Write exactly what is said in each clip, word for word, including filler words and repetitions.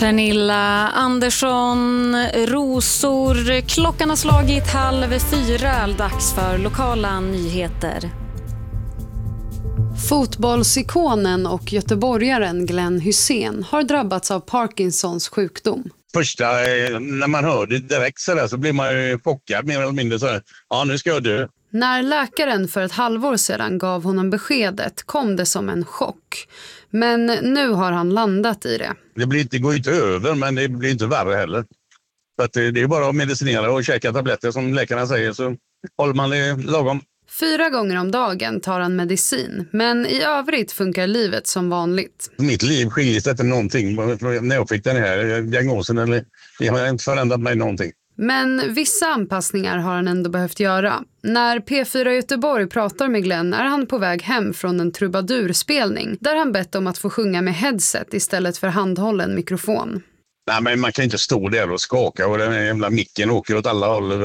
Pernilla Andersson, rosor. Klockan har slagit halv fyra. Dags för lokala nyheter. Fotbollsikonen och göteborgaren Glenn Hysén har drabbats av Parkinsons sjukdom. Första, när man hör det direkt så, där, så blir man ju chockad mer eller mindre så här, ja nu ska jag dö. När läkaren för ett halvår sedan gav honom beskedet kom det som en chock. Men nu har han landat i det. Det blir inte, går inte över, men det blir inte värre heller. För att det, det är bara att medicinera och käka tabletter som läkarna säger, så håller man det lagom. Fyra gånger om dagen tar han medicin, men i övrigt funkar livet som vanligt. Mitt liv skiljer sig inte någonting när jag fick den här diagnosen, eller det har inte förändrat mig någonting. Men vissa anpassningar har han ändå behövt göra. När P fyra Göteborg pratar med Glenn är han på väg hem från en trubadurspelning där han bett om att få sjunga med headset istället för handhållen mikrofon. Nej, men man kan inte stå där och skaka och den jävla micken åker åt alla håll.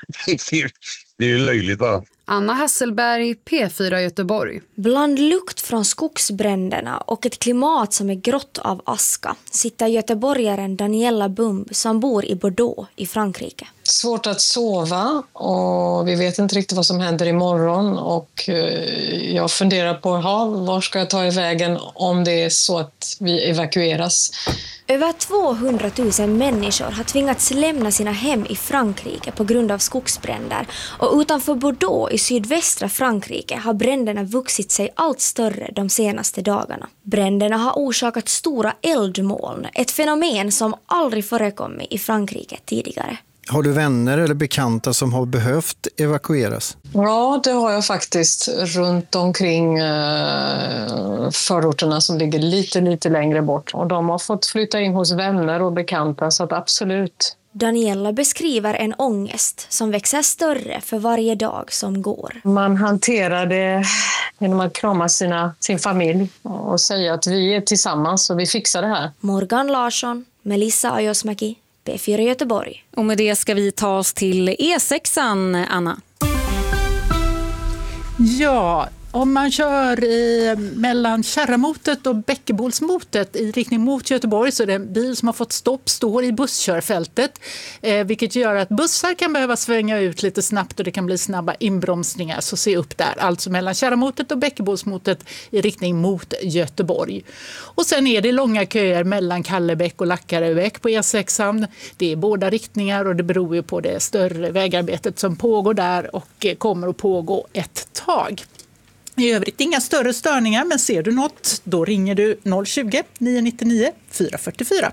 Det är ju löjligt bara. Anna Hasselberg, P fyra Göteborg. Bland lukt från skogsbränderna och ett klimat som är grått av aska sitter göteborgaren Daniela Bumb som bor i Bordeaux i Frankrike. Svårt att sova och vi vet inte riktigt vad som händer imorgon och jag funderar på ha, var ska jag ta i vägen om det är så att vi evakueras. Över tvåhundratusen människor har tvingats lämna sina hem i Frankrike på grund av skogsbränder och utanför Bordeaux i sydvästra Frankrike har bränderna vuxit sig allt större de senaste dagarna. Bränderna har orsakat stora eldmoln, ett fenomen som aldrig förekommit i Frankrike tidigare. Har du vänner eller bekanta som har behövt evakueras? Ja, det har jag faktiskt runt omkring eh, förorterna som ligger lite, lite längre bort. Och de har fått flytta in hos vänner och bekanta, så att absolut. Daniela beskriver en ångest som växer större för varje dag som går. Man hanterar det genom att krama sina, sin familj och säga att vi är tillsammans och vi fixar det här. Morgan Larsson, Melissa Ajosmäki, P fyra Göteborg. Och med det ska vi ta oss till E sexan, Anna. Ja, om man kör i, mellan Kärramotet och Bäckebolsmotet i riktning mot Göteborg så är det en bil som har fått stopp, står i busskörfältet. Eh, vilket gör att bussar kan behöva svänga ut lite snabbt och det kan bli snabba inbromsningar. Så se upp där, alltså mellan Kärramotet och Bäckebolsmotet i riktning mot Göteborg. Och sen är det långa köer mellan Kallebäck och Lackaröbäck på E sexan. Det är båda riktningar och det beror ju på det större vägarbetet som pågår där och kommer att pågå ett tag. I övrigt inga större störningar, men ser du något då ringer du noll tjugo, nio nio nio, fyra fyra fyra.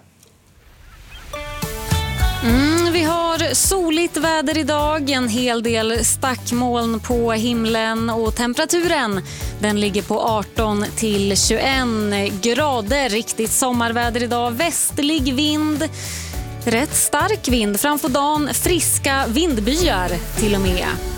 Mm, vi har soligt väder idag, en hel del stackmoln på himlen och temperaturen den ligger på arton till tjugoett grader. Riktigt sommarväder idag, västlig vind, rätt stark vind framför dagen, friska vindbyar till och med.